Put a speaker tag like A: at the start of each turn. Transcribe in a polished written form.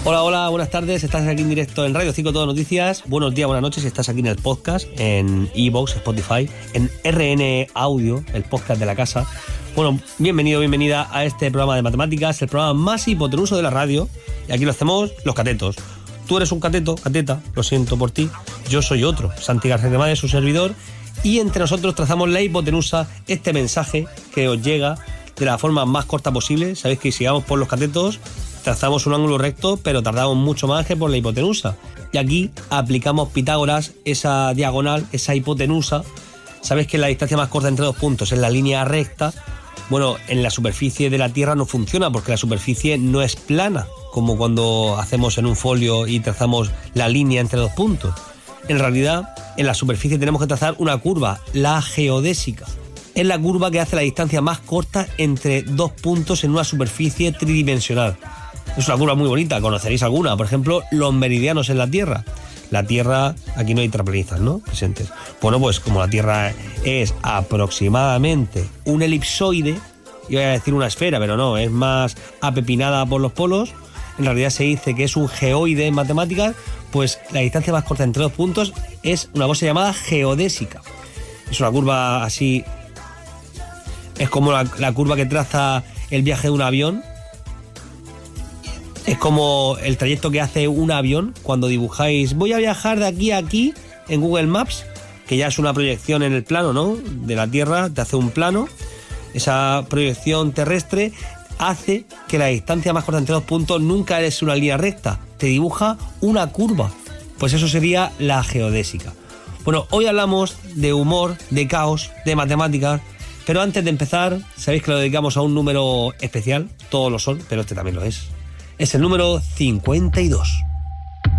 A: Hola, hola, buenas tardes. Estás aquí en directo en Radio 5 Todo Noticias. Buenos días, buenas noches. Estás aquí en el podcast, en iVoox, Spotify, en RN Audio, el podcast de la casa. Bueno, bienvenido, bienvenida a este programa de matemáticas, el programa más hipotenuso de la radio. Y aquí lo hacemos los catetos. Tú eres un cateto, cateta, lo siento por ti. Yo soy otro, Santi García de Made, su servidor. Y entre nosotros trazamos la hipotenusa, este mensaje que os llega de la forma más corta posible. Sabéis que si vamos por los catetos, trazamos un ángulo recto, pero tardamos mucho más que por la hipotenusa. Y aquí aplicamos Pitágoras, esa diagonal, esa hipotenusa. Sabéis que la distancia más corta entre dos puntos es la línea recta. Bueno, en la superficie de la Tierra no funciona porque la superficie no es plana, como cuando hacemos en un folio y trazamos la línea entre dos puntos. En realidad, en la superficie tenemos que trazar una curva, la geodésica. Es la curva que hace la distancia más corta entre dos puntos en una superficie tridimensional. Es una curva muy bonita, conoceréis alguna, por ejemplo, los meridianos en la Tierra. La Tierra, aquí no hay terraplanistas, ¿no? Presentes. Bueno, pues como la Tierra es aproximadamente un elipsoide, iba a decir una esfera, pero no, es más apepinada por los polos, en realidad se dice que es un geoide en matemáticas, pues la distancia más corta entre dos puntos es una cosa llamada geodésica. Es una curva así, es como la curva que traza el viaje de un avión. Es como el trayecto que hace un avión cuando dibujáis, voy a viajar de aquí a aquí en Google Maps, que ya es una proyección en el plano, ¿no?, de la Tierra, te hace un plano. Esa proyección terrestre hace que la distancia más corta entre dos puntos nunca es una línea recta, te dibuja una curva. Pues eso sería la geodésica. Bueno, hoy hablamos de humor, de caos, de matemáticas, pero antes de empezar, sabéis que lo dedicamos a un número especial, todos lo son, pero este también lo es. Es el número 52.